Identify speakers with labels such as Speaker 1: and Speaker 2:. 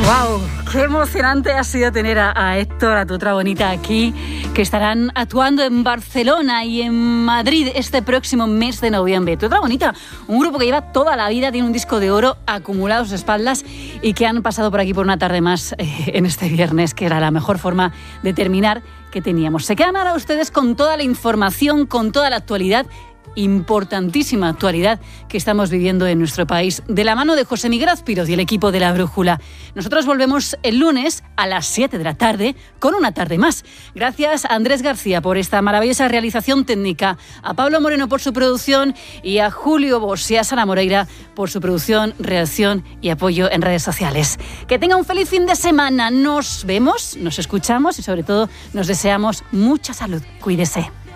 Speaker 1: ¡Wow! ¡Qué emocionante ha sido tener a Héctor, a tu otra bonita aquí, que estarán actuando en Barcelona y en Madrid este próximo mes de noviembre. Tu otra bonita, un grupo que lleva toda la vida, tiene un disco de oro acumulado a sus espaldas y que han pasado por aquí por una tarde más en este viernes, que era la mejor forma de terminar que teníamos. Se quedan ahora ustedes con toda la información, con toda la actualidad, importantísima actualidad que estamos viviendo en nuestro país, de la mano de José Miguel Azpiroz y el equipo de La Brújula. Nosotros volvemos el lunes a las 7 de la tarde con Una Tarde Más. Gracias a Andrés García por esta maravillosa realización técnica, a Pablo Moreno por su producción y a Julio Bosch y a Sara Moreira por su producción, redacción y apoyo en redes sociales. Que tenga un feliz fin de semana. Nos vemos, nos escuchamos y sobre todo nos deseamos mucha salud. Cuídese.